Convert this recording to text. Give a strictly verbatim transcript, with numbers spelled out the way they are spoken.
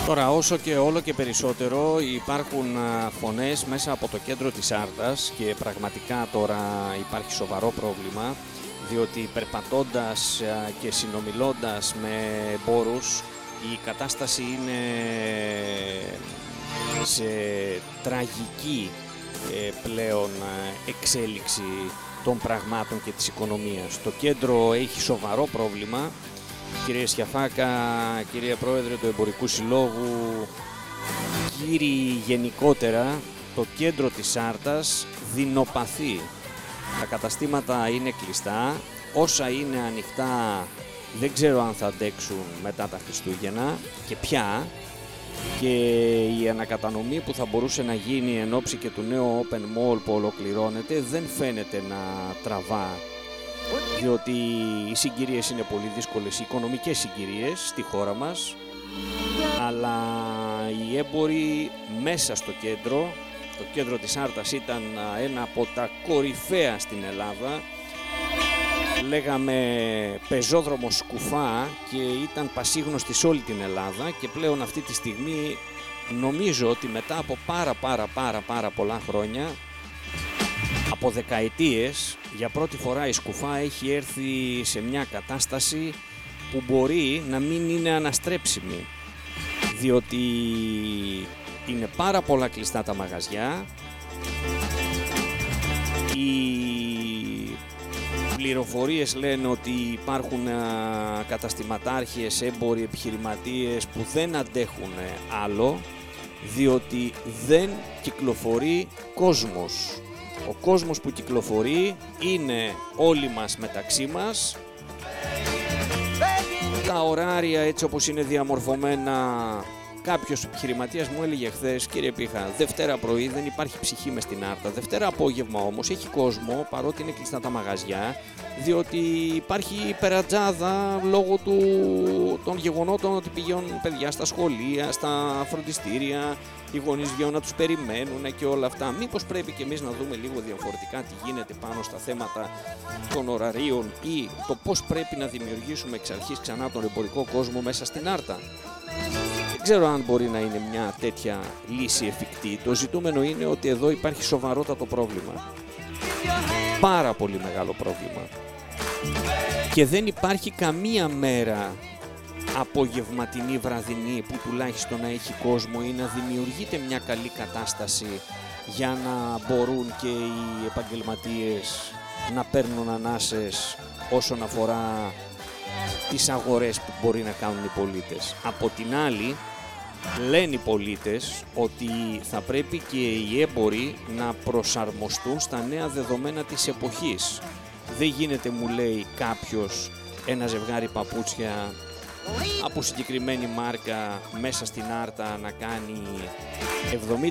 Τώρα όσο και όλο και περισσότερο υπάρχουν φωνές μέσα από το κέντρο της Άρτας και πραγματικά τώρα υπάρχει σοβαρό πρόβλημα, διότι περπατώντας και συνομιλώντας με εμπόρους η κατάσταση είναι σε τραγική πλέον εξέλιξη των πραγμάτων και της οικονομίας. Το κέντρο έχει σοβαρό πρόβλημα. Κύριε Σιαφάκα, κύριε Πρόεδρε του Εμπορικού Συλλόγου, κύριοι γενικότερα, το κέντρο της Άρτας δεινοπαθεί. Τα καταστήματα είναι κλειστά, όσα είναι ανοιχτά δεν ξέρω αν θα αντέξουν μετά τα Χριστούγεννα και πια, και η ανακατανομή που θα μπορούσε να γίνει εν ώψη και του νέου Open Mall που ολοκληρώνεται δεν φαίνεται να τραβά, διότι οι συγκυρίες είναι πολύ δύσκολες, οι οικονομικές συγκυρίες στη χώρα μας, αλλά οι έμποροι μέσα στο κέντρο, το κέντρο της Άρτας ήταν ένα από τα κορυφαία στην Ελλάδα, λέγαμε πεζόδρομο σκουφά και ήταν πασίγνωστη σε όλη την Ελλάδα, και πλέον αυτή τη στιγμή νομίζω ότι μετά από πάρα πάρα πάρα πάρα πολλά χρόνια, από δεκαετίες, για πρώτη φορά η σκουφά έχει έρθει σε μια κατάσταση που μπορεί να μην είναι αναστρέψιμη, διότι είναι πάρα πολλά κλειστά τα μαγαζιά, οι πληροφορίες λένε ότι υπάρχουν καταστηματάρχες, έμποροι, επιχειρηματίες που δεν αντέχουν άλλο, διότι δεν κυκλοφορεί κόσμος. Ο κόσμος που κυκλοφορεί είναι όλοι μας μεταξύ μας. Τα ωράρια έτσι όπως είναι διαμορφωμένα, κάποιος επιχειρηματίας μου έλεγε χθες, κύριε Πίχα, Δευτέρα πρωί δεν υπάρχει ψυχή μες στην Άρτα, Δευτέρα απόγευμα όμως έχει κόσμο, παρότι είναι κλειστά τα μαγαζιά, διότι υπάρχει υπερατζάδα λόγω του, των γεγονότων ότι πηγαίνουν παιδιά στα σχολεία, στα φροντιστήρια, οι γονείς βγαίνουν να τους περιμένουν και όλα αυτά. Μήπως πρέπει και εμείς να δούμε λίγο διαφορετικά τι γίνεται πάνω στα θέματα των ωραρίων ή το πώς πρέπει να δημιουργήσουμε εξ αρχής ξανά τον εμπορικό κόσμο μέσα στην Άρτα. Δεν ξέρω αν μπορεί να είναι μια τέτοια λύση εφικτή. Το ζητούμενο είναι ότι εδώ υπάρχει σοβαρότατο πρόβλημα. Πάρα πολύ μεγάλο πρόβλημα. Και δεν υπάρχει καμία μέρα απογευματινή, βραδινή που τουλάχιστον να έχει κόσμο ή να δημιουργείται μια καλή κατάσταση για να μπορούν και οι επαγγελματίες να παίρνουν ανάσες όσον αφορά τις αγορές που μπορεί να κάνουν οι πολίτες. Από την άλλη, λένε οι πολίτες ότι θα πρέπει και οι έμποροι να προσαρμοστούν στα νέα δεδομένα της εποχής. Δεν γίνεται, μου λέει κάποιος, ένα ζευγάρι παπούτσια από συγκεκριμένη μάρκα μέσα στην Άρτα να κάνει εβδομήντα